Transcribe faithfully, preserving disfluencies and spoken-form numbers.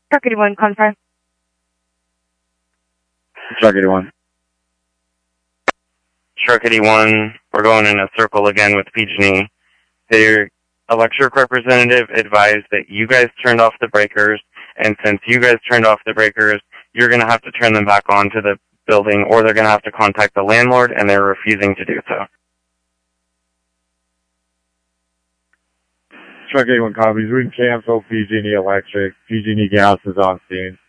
Truck eighty-one, confirm. Truck eighty-one. Truck eighty-one, we're going in a circle again with P G and E. Their electric representative advised that you guys turned off the breakers, and since you guys turned off the breakers, you're going to have to turn them back on to the building, or they're going to have to contact the landlord, and they're refusing to do so. Truck eighty-one copies. We can cancel P G and E Electric. P G and E Gas is on scene.